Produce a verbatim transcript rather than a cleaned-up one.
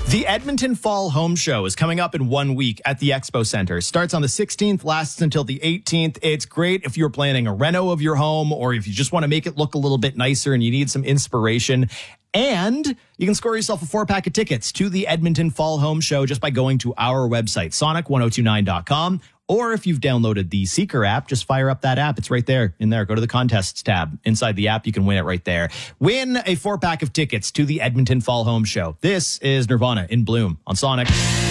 The Edmonton Fall Home Show is coming up in one week at the Expo Center. Starts on the sixteenth, lasts until the eighteenth. It's great if you're planning a reno of your home or if you just want to make it look a little bit nicer and you need some inspiration. And you can score yourself a four-pack of tickets to the Edmonton Fall Home Show just by going to our website, sonic ten twenty-nine dot com. Or if you've downloaded the Seeker app, just fire up that app. It's right there in there. Go to the contests tab. Inside the app, you can win it right there. Win a four-pack of tickets to the Edmonton Fall Home Show. This is Nirvana in Bloom on Sonic.